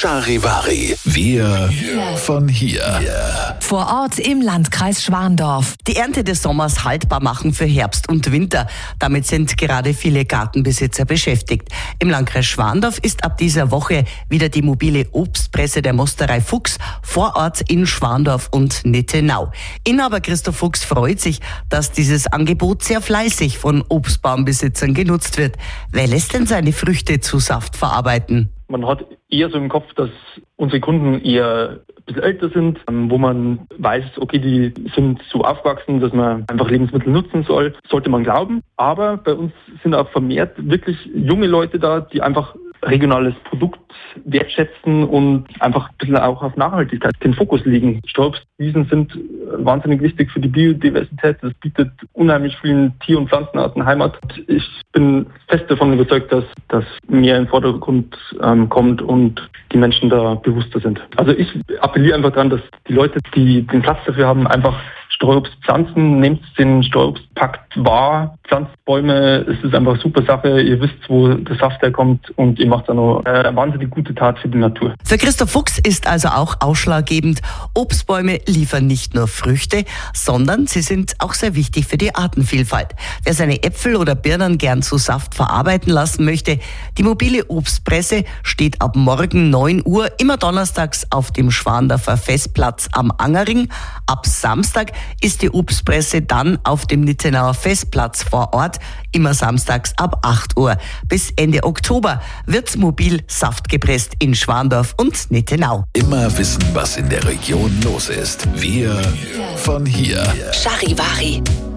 Charivari. Wir von hier. Vor Ort im Landkreis Schwandorf. Die Ernte des Sommers haltbar machen für Herbst und Winter. Damit sind gerade viele Gartenbesitzer beschäftigt. Im Landkreis Schwandorf ist ab dieser Woche wieder die mobile Obstpresse der Mosterei Fuchs vor Ort in Schwandorf und Nittenau. Inhaber Christoph Fuchs freut sich, dass dieses Angebot sehr fleißig von Obstbaumbesitzern genutzt wird. Wer lässt denn seine Früchte zu Saft verarbeiten? Man hat eher so im Kopf, dass unsere Kunden eher ein bisschen älter sind, wo man weiß, okay, die sind so aufgewachsen, dass man einfach Lebensmittel nutzen soll, sollte man glauben. Aber bei uns sind auch vermehrt wirklich junge Leute da, die einfach regionales Produkt wertschätzen und einfach ein bisschen auch auf Nachhaltigkeit den Fokus legen. Strauobstwiesen sind wahnsinnig wichtig für die Biodiversität. Das bietet unheimlich vielen Tier- und Pflanzenarten Heimat. Ich bin fest davon überzeugt, dass mehr in den Vordergrund kommt und die Menschen da bewusster sind. Also ich appelliere einfach daran, dass die Leute, die den Platz dafür haben, einfach Streuobst pflanzen, nehmt den Streuobstpakt wahr, pflanzt Bäume, es ist einfach eine super Sache, ihr wisst, wo der Saft herkommt und ihr macht dann noch eine wahnsinnig gute Tat für die Natur. Für Christoph Fuchs ist also auch ausschlaggebend, Obstbäume liefern nicht nur Früchte, sondern sie sind auch sehr wichtig für die Artenvielfalt. Wer seine Äpfel oder Birnen gern zu Saft verarbeiten lassen möchte, die mobile Obstpresse steht ab morgen 9 Uhr immer donnerstags auf dem Schwandorfer Festplatz am Angerring. Ab Samstag ist die Obstpresse dann auf dem Nittenauer Festplatz vor Ort, immer samstags ab 8 Uhr. Bis Ende Oktober wird mobil Saft gepresst in Schwandorf und Nittenau. Immer wissen, was in der Region los ist. Wir von hier. Charivari.